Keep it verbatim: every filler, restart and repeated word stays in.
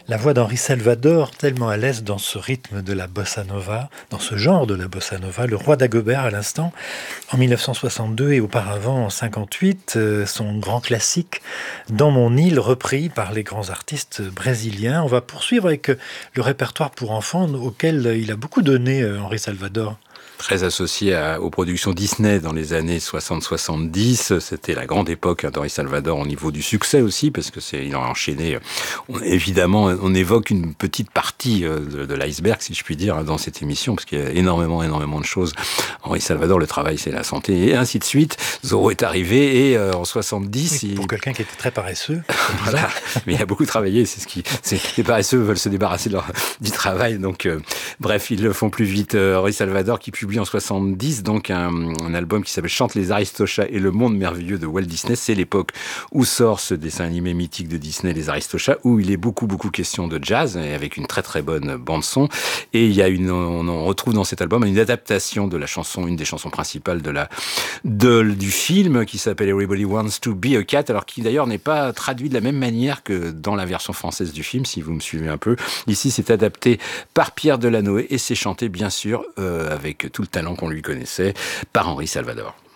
La voix d'Henri Salvador, tellement à l'aise dans ce rythme de la bossa nova, dans ce genre de la bossa nova, Le Roi Dagobert à l'instant, en mille neuf cent soixante-deux et auparavant en cinquante-huit, euh, son grand classique Dans mon île, repris par les grands artistes brésiliens. On va poursuivre avec le répertoire pour enfants auquel il a beaucoup donné, euh, Henri Salvador. Très associé à, aux productions Disney dans les années soixante soixante-dix. C'était la grande époque hein, d'Henri Salvador au niveau du succès aussi, parce que c'est, il a enchaîné. On, évidemment, on évoque une petite partie de, de l'iceberg, si je puis dire, dans cette émission, parce qu'il y a énormément, énormément de choses. Henri Salvador, le travail, c'est la santé, et ainsi de suite. Zorro est arrivé, et euh, en soixante-dix... Oui, pour il... quelqu'un qui était très paresseux. Voilà, mais il a beaucoup travaillé, c'est ce qui... C'est, les paresseux veulent se débarrasser de leur, du travail, donc euh, bref, ils le font plus vite. Euh, Henri Salvador, qui publie en soixante-dix, donc un, un album qui s'appelle Chante les Aristochats et le monde merveilleux de Walt Disney. C'est l'époque où sort ce dessin animé mythique de Disney, Les Aristochats, où il est beaucoup, beaucoup question de jazz, et avec une très, très bonne bande-son. Et il y a une, on, on retrouve dans cet album une adaptation de la chanson, une des chansons principales de la, de, du film, qui s'appelle Everybody Wants to Be a Cat, alors qui d'ailleurs n'est pas traduit de la même manière que dans la version française du film, si vous me suivez un peu. Ici, c'est adapté par Pierre Delanoë et c'est chanté, bien sûr, euh, avec tout le talent qu'on lui connaissait, par Henri Salvador.